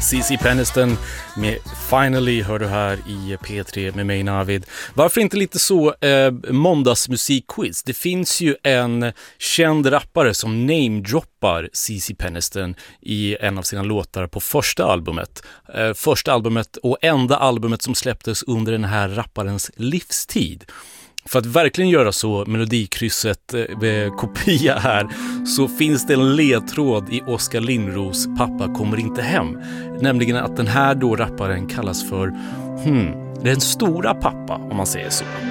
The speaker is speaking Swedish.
CeCe Peniston med Finally hör du här i P3 med mig Navid. Varför inte lite så måndagsmusikquiz? Det finns ju en känd rappare som namedroppar CeCe Peniston i en av sina låtar på första albumet. Första albumet och enda albumet som släpptes under den här rapparens livstid. För att verkligen göra så melodikrysset kopia här så finns det en ledtråd i Oskar Lindros Pappa kommer inte hem. Nämligen att den här då rapparen kallas för den stora pappa, om man säger så.